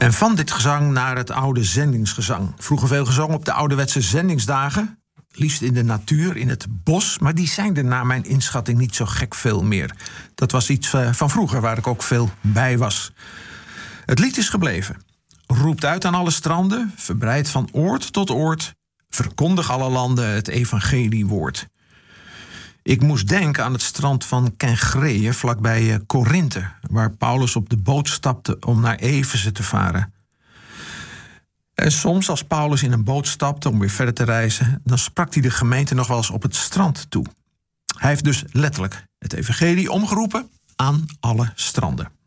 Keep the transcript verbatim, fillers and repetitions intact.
En van dit gezang naar het oude zendingsgezang. Vroeger veel gezongen op de ouderwetse zendingsdagen. Liefst in de natuur, in het bos. Maar die zijn er naar mijn inschatting niet zo gek veel meer. Dat was iets van vroeger waar ik ook veel bij was. Het lied is gebleven. Roept uit aan alle stranden, verbreidt van oord tot oord. Verkondig alle landen het evangeliewoord. Ik moest denken aan het strand van Kengreeën, vlakbij Korinthe, waar Paulus op de boot stapte om naar Efeze te varen. En soms, als Paulus in een boot stapte om weer verder te reizen, dan sprak hij de gemeente nog wel eens op het strand toe. Hij heeft dus letterlijk het evangelie omgeroepen aan alle stranden.